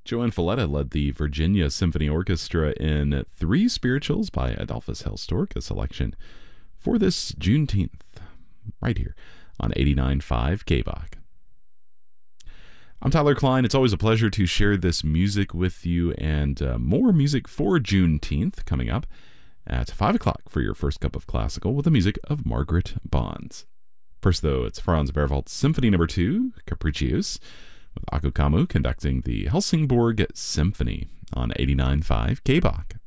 Joanne Falletta led the Virginia Symphony Orchestra in Three Spirituals by Adolphus Hailstork, a selection for this Juneteenth, right here on 89.5 KBOC. I'm Tyler Klein. It's always a pleasure to share this music with you, and more music for Juneteenth coming up at 5 o'clock for your first cup of classical with the music of Margaret Bonds. First, though, it's Franz Berwald's Symphony No. 2, Capriccious, with Aku Kamu conducting the Helsingborg Symphony on 89.5 KBOC.